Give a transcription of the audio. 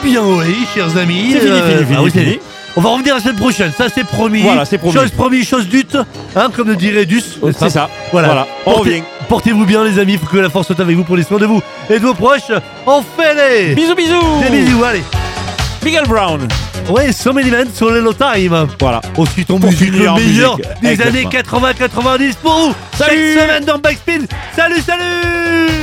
bien, oui, chers amis. C'est fini, oui, fini. On va revenir la semaine prochaine, ça c'est promis. Voilà, c'est promis. Chose promis, chose dute, hein, comme le dirait Dus. C'est ça. Voilà. On revient. Portez-vous bien, les amis, faut que la force soit avec vous pour les soins de vous et de vos proches. On fait les Bisous, bisous. des bisous, allez. Miguel Brown. Ouais, So Many Men sur Hello Time. Voilà. Ensuite, on Pour musique le finir en meilleur musique. des Exactement. années 80-90 pour vous. Salut. Cette semaine dans Backspin. Salut, salut.